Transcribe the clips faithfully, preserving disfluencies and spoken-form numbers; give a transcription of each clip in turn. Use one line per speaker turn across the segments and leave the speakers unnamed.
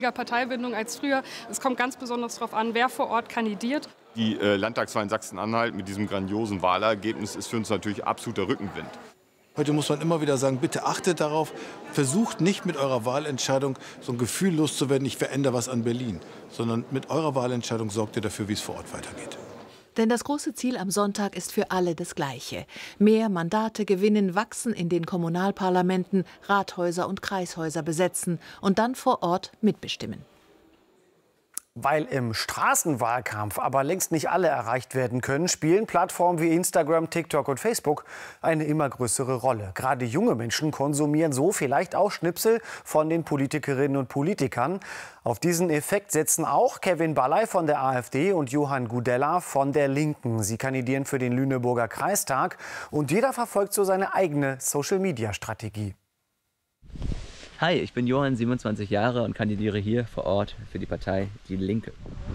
Parteibindung als früher. Es kommt ganz besonders darauf an, wer vor Ort kandidiert.
Die äh, Landtagswahl in Sachsen-Anhalt mit diesem grandiosen Wahlergebnis ist für uns natürlich absoluter Rückenwind.
Heute muss man immer wieder sagen, bitte achtet darauf, versucht nicht mit eurer Wahlentscheidung so ein Gefühl loszuwerden, ich verändere was an Berlin, sondern mit eurer Wahlentscheidung sorgt ihr dafür, wie es vor Ort weitergeht.
Denn das große Ziel am Sonntag ist für alle das gleiche. Mehr Mandate gewinnen, wachsen in den Kommunalparlamenten, Rathäuser und Kreishäuser besetzen und dann vor Ort mitbestimmen.
Weil im Straßenwahlkampf aber längst nicht alle erreicht werden können, spielen Plattformen wie Instagram, TikTok und Facebook eine immer größere Rolle. Gerade junge Menschen konsumieren so vielleicht auch Schnipsel von den Politikerinnen und Politikern. Auf diesen Effekt setzen auch Kevin Ballay von der AfD und Johann Gudella von der Linken. Sie kandidieren für den Lüneburger Kreistag und jeder verfolgt so seine eigene Social-Media-Strategie.
Hi, ich bin Johann, siebenundzwanzig Jahre und kandidiere hier vor Ort für die Partei Die Linke.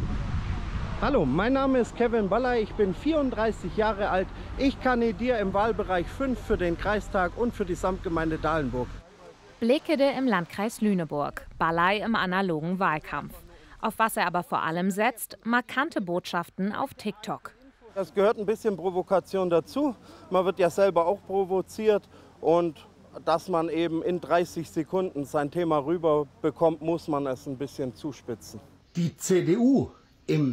Hallo, mein Name ist Kevin Ballay, ich bin vierunddreißig Jahre alt. Ich kandidiere im Wahlbereich fünf für den Kreistag und für die Samtgemeinde Dahlenburg.
Blekede im Landkreis Lüneburg, Ballay im analogen Wahlkampf. Auf was er aber vor allem setzt, markante Botschaften auf TikTok.
Es gehört ein bisschen Provokation dazu. Man wird ja selber auch provoziert und dass man eben in dreißig Sekunden sein Thema rüberbekommt, muss man es ein bisschen zuspitzen.
Die C D U im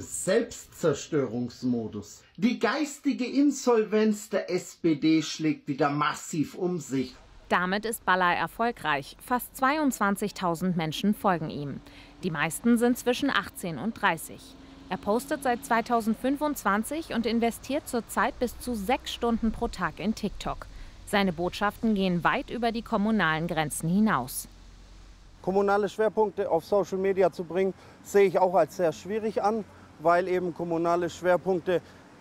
Selbstzerstörungsmodus. Die geistige Insolvenz der S P D schlägt wieder massiv um sich.
Damit ist Ballay erfolgreich. Fast zweiundzwanzigtausend Menschen folgen ihm. Die meisten sind zwischen achtzehn und dreißig. Er postet seit zweitausendfünfundzwanzig und investiert zurzeit bis zu sechs Stunden pro Tag in TikTok. Seine Botschaften gehen weit über die kommunalen Grenzen hinaus.
Kommunale Schwerpunkte auf Social Media zu bringen, sehe ich auch als sehr schwierig an, weil eben kommunale Schwerpunkte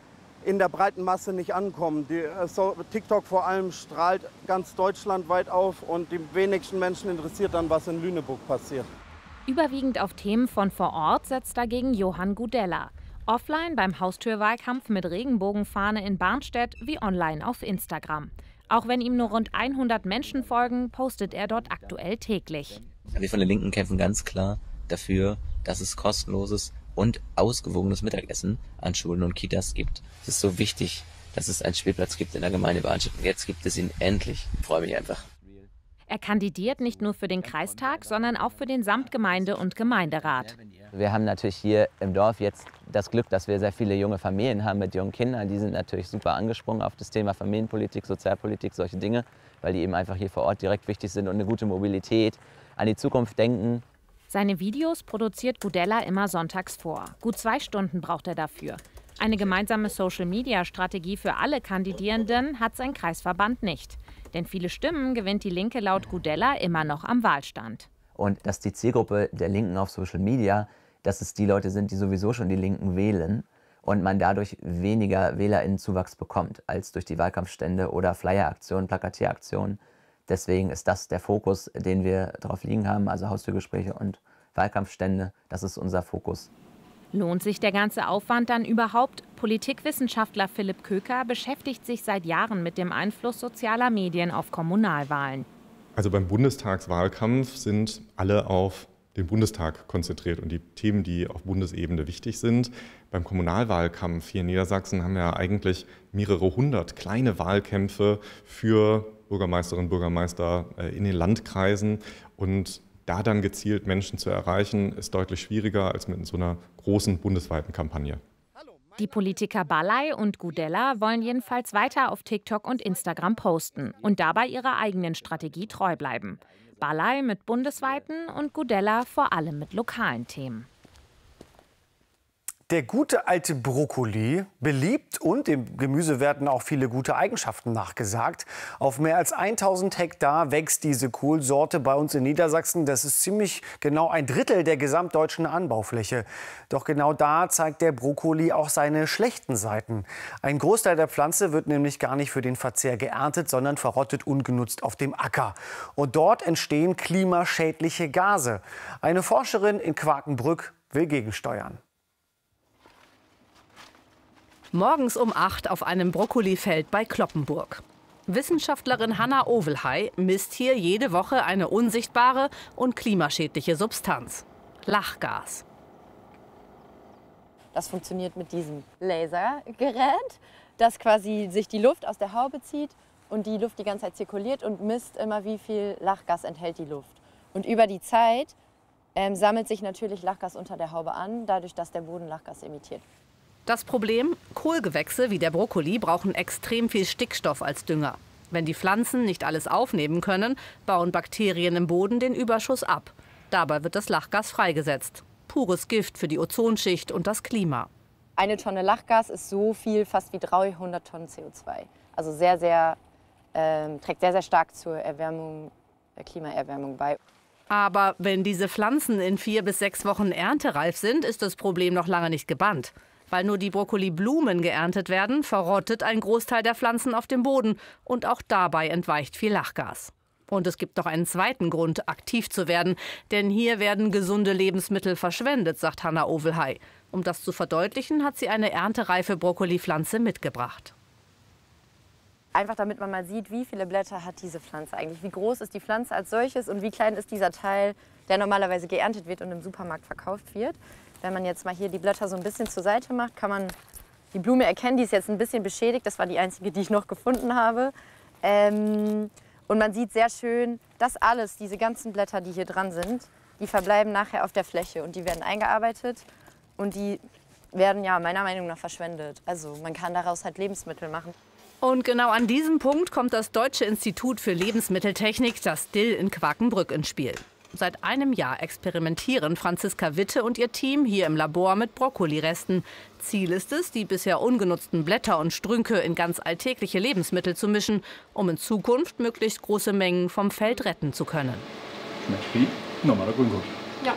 in der breiten Masse nicht ankommen. Die, so, TikTok vor allem strahlt ganz deutschlandweit auf und die wenigsten Menschen interessiert dann, was in Lüneburg passiert.
Überwiegend auf Themen von vor Ort setzt dagegen Johann Gudella. Offline beim Haustürwahlkampf mit Regenbogenfahne in Barnstedt wie online auf Instagram. Auch wenn ihm nur rund hundert Menschen folgen, postet er dort aktuell täglich.
Wir von der Linken kämpfen ganz klar dafür, dass es kostenloses und ausgewogenes Mittagessen an Schulen und Kitas gibt. Es ist so wichtig, dass es einen Spielplatz gibt in der Gemeindebahnstadt. Jetzt gibt es ihn endlich. Ich freue mich einfach.
Er kandidiert nicht nur für den Kreistag, sondern auch für den Samtgemeinde- und Gemeinderat.
Wir haben natürlich hier im Dorf jetzt das Glück, dass wir sehr viele junge Familien haben mit jungen Kindern. Die sind natürlich super angesprungen auf das Thema Familienpolitik, Sozialpolitik, solche Dinge, weil die eben einfach hier vor Ort direkt wichtig sind und eine gute Mobilität, an die Zukunft denken.
Seine Videos produziert Gudella immer sonntags vor. Gut zwei Stunden braucht er dafür. Eine gemeinsame Social-Media-Strategie für alle Kandidierenden hat sein Kreisverband nicht. Denn viele Stimmen gewinnt die Linke laut Gudella immer noch am Wahlstand.
Und dass die Zielgruppe der Linken auf Social Media, dass es die Leute sind, die sowieso schon die Linken wählen und man dadurch weniger WählerInnenzuwachs bekommt als durch die Wahlkampfstände oder Flyeraktionen, Plakatieraktionen. Deswegen ist das der Fokus, den wir drauf liegen haben, also Haustürgespräche und Wahlkampfstände, das ist unser Fokus.
Lohnt sich der ganze Aufwand dann überhaupt? Politikwissenschaftler Philipp Köker beschäftigt sich seit Jahren mit dem Einfluss sozialer Medien auf Kommunalwahlen.
Also beim Bundestagswahlkampf sind alle auf den Bundestag konzentriert und die Themen, die auf Bundesebene wichtig sind. Beim Kommunalwahlkampf hier in Niedersachsen haben wir eigentlich mehrere hundert kleine Wahlkämpfe für Bürgermeisterinnen und Bürgermeister in den Landkreisen. Und da dann gezielt Menschen zu erreichen, ist deutlich schwieriger als mit so einer großen bundesweiten Kampagne.
Die Politiker Ballay und Gudella wollen jedenfalls weiter auf TikTok und Instagram posten und dabei ihrer eigenen Strategie treu bleiben. Ballay mit bundesweiten und Gudella vor allem mit lokalen Themen.
Der gute alte Brokkoli, beliebt und dem Gemüse werden auch viele gute Eigenschaften nachgesagt. Auf mehr als tausend Hektar wächst diese Kohlsorte bei uns in Niedersachsen. Das ist ziemlich genau ein Drittel der gesamtdeutschen Anbaufläche. Doch genau da zeigt der Brokkoli auch seine schlechten Seiten. Ein Großteil der Pflanze wird nämlich gar nicht für den Verzehr geerntet, sondern verrottet ungenutzt auf dem Acker. Und dort entstehen klimaschädliche Gase. Eine Forscherin in Quakenbrück will gegensteuern.
Morgens um acht auf einem Brokkolifeld bei Cloppenburg. Wissenschaftlerin Hanna Ovelhey misst hier jede Woche eine unsichtbare und klimaschädliche Substanz. Lachgas.
Das funktioniert mit diesem Lasergerät, das quasi sich die Luft aus der Haube zieht und die Luft die ganze Zeit zirkuliert und misst immer, wie viel Lachgas enthält die Luft. Und über die Zeit ähm, sammelt sich natürlich Lachgas unter der Haube an, dadurch, dass der Boden Lachgas emittiert.
Das Problem: Kohlgewächse wie der Brokkoli brauchen extrem viel Stickstoff als Dünger. Wenn die Pflanzen nicht alles aufnehmen können, bauen Bakterien im Boden den Überschuss ab. Dabei wird das Lachgas freigesetzt. Pures Gift für die Ozonschicht und das Klima.
Eine Tonne Lachgas ist so viel fast wie dreihundert Tonnen C O zwei. Also sehr, sehr, ähm, trägt sehr, sehr stark zur Erwärmung, der Klimaerwärmung bei.
Aber wenn diese Pflanzen in vier bis sechs Wochen erntereif sind, ist das Problem noch lange nicht gebannt. Weil nur die Brokkoliblumen geerntet werden, verrottet ein Großteil der Pflanzen auf dem Boden. Und auch dabei entweicht viel Lachgas. Und es gibt noch einen zweiten Grund, aktiv zu werden. Denn hier werden gesunde Lebensmittel verschwendet, sagt Hanna Ovelhey. Um das zu verdeutlichen, hat sie eine erntereife Brokkolipflanze mitgebracht.
Einfach damit man mal sieht, wie viele Blätter hat diese Pflanze eigentlich. Wie groß ist die Pflanze als solches und wie klein ist dieser Teil, der normalerweise geerntet wird und im Supermarkt verkauft wird. Wenn man jetzt mal hier die Blätter so ein bisschen zur Seite macht, kann man die Blume erkennen. Die ist jetzt ein bisschen beschädigt. Das war die einzige, die ich noch gefunden habe. Ähm, und man sieht sehr schön, dass alles, diese ganzen Blätter, die hier dran sind, die verbleiben nachher auf der Fläche und die werden eingearbeitet und die werden ja meiner Meinung nach verschwendet. Also man kann daraus halt Lebensmittel machen.
Und genau an diesem Punkt kommt das Deutsche Institut für Lebensmitteltechnik, das D I L in Quakenbrück, ins Spiel. Seit einem Jahr experimentieren Franziska Witte und ihr Team hier im Labor mit Brokkoliresten. Ziel ist es, die bisher ungenutzten Blätter und Strünke in ganz alltägliche Lebensmittel zu mischen, um in Zukunft möglichst große Mengen vom Feld retten zu können.
Schmeckt wie normaler Grünkohl.
Ja.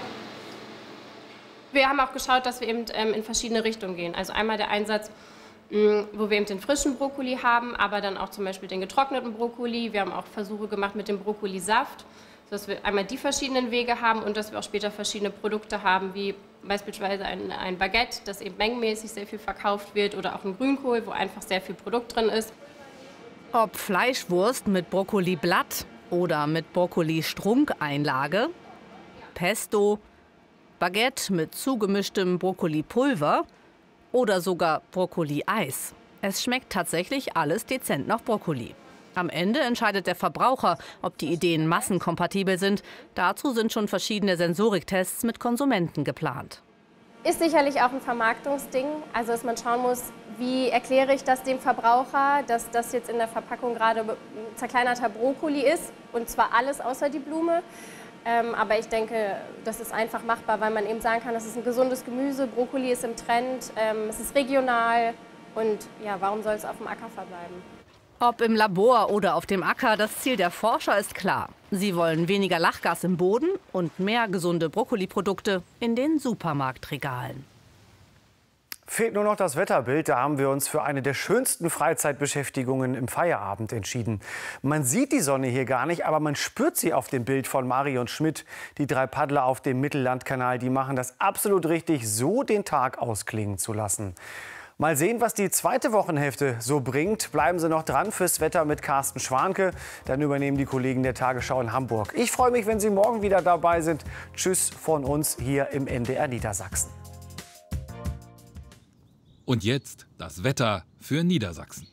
Wir haben auch geschaut, dass wir eben ähm, in verschiedene Richtungen gehen. Also einmal der Einsatz, mh, wo wir eben den frischen Brokkoli haben, aber dann auch zum Beispiel den getrockneten Brokkoli. Wir haben auch Versuche gemacht mit dem Brokkolisaft, sodass wir einmal die verschiedenen Wege haben und dass wir auch später verschiedene Produkte haben, wie beispielsweise ein, ein Baguette, das eben mengenmäßig sehr viel verkauft wird, oder auch ein Grünkohl, wo einfach sehr viel Produkt drin ist.
Ob Fleischwurst mit Brokkoliblatt oder mit Brokkoli-Strunkeinlage, Pesto, Baguette mit zugemischtem Brokkolipulver oder sogar Brokkoli-Eis. Es schmeckt tatsächlich alles dezent nach Brokkoli. Am Ende entscheidet der Verbraucher, ob die Ideen massenkompatibel sind. Dazu sind schon verschiedene Sensoriktests mit Konsumenten geplant.
Ist sicherlich auch ein Vermarktungsding, also dass man schauen muss, wie erkläre ich das dem Verbraucher, dass das jetzt in der Verpackung gerade ein zerkleinerter Brokkoli ist und zwar alles außer die Blume. Ähm, aber ich denke, das ist einfach machbar, weil man eben sagen kann, das ist ein gesundes Gemüse, Brokkoli ist im Trend, ähm, es ist regional und ja, warum soll es auf dem Acker verbleiben?
Ob im Labor oder auf dem Acker, das Ziel der Forscher ist klar. Sie wollen weniger Lachgas im Boden und mehr gesunde Brokkoliprodukte in den Supermarktregalen.
Fehlt nur noch das Wetterbild. Da haben wir uns für eine der schönsten Freizeitbeschäftigungen im Feierabend entschieden. Man sieht die Sonne hier gar nicht, aber man spürt sie auf dem Bild von Marion Schmidt. Die drei Paddler auf dem Mittellandkanal, die machen das absolut richtig, so den Tag ausklingen zu lassen. Mal sehen, was die zweite Wochenhälfte so bringt. Bleiben Sie noch dran fürs Wetter mit Carsten Schwanke. Dann übernehmen die Kollegen der Tagesschau in Hamburg. Ich freue mich, wenn Sie morgen wieder dabei sind. Tschüss von uns hier im N D R Niedersachsen.
Und jetzt das Wetter für Niedersachsen.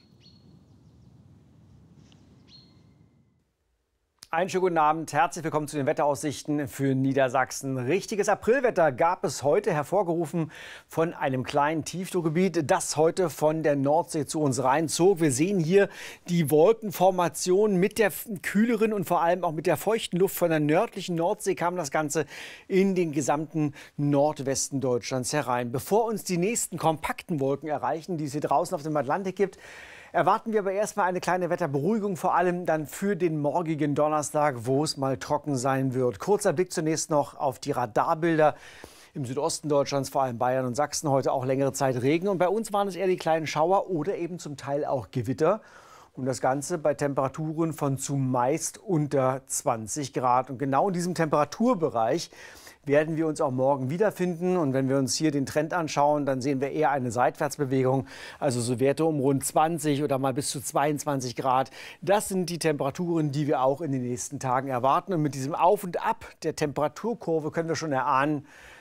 Einen schönen guten Abend, herzlich willkommen zu den Wetteraussichten für Niedersachsen. Richtiges Aprilwetter gab es heute, hervorgerufen von einem kleinen Tiefdruckgebiet, das heute von der Nordsee zu uns reinzog. Wir sehen hier die Wolkenformation mit der kühleren und vor allem auch mit der feuchten Luft von der nördlichen Nordsee kam das Ganze in den gesamten Nordwesten Deutschlands herein. Bevor uns die nächsten kompakten Wolken erreichen, die es hier draußen auf dem Atlantik gibt, erwarten wir aber erstmal eine kleine Wetterberuhigung, vor allem dann für den morgigen Donnerstag, wo es mal trocken sein wird. Kurzer Blick zunächst noch auf die Radarbilder. Im Südosten Deutschlands, vor allem Bayern und Sachsen, heute auch längere Zeit Regen. Und bei uns waren es eher die kleinen Schauer oder eben zum Teil auch Gewitter. Und das Ganze bei Temperaturen von zumeist unter zwanzig Grad. Und genau in diesem Temperaturbereich werden wir uns auch morgen wiederfinden. Und wenn wir uns hier den Trend anschauen, dann sehen wir eher eine Seitwärtsbewegung. Also so Werte um rund zwanzig oder mal bis zu zweiundzwanzig Grad. Das sind die Temperaturen, die wir auch in den nächsten Tagen erwarten. Und mit diesem Auf und Ab der Temperaturkurve können wir schon erahnen,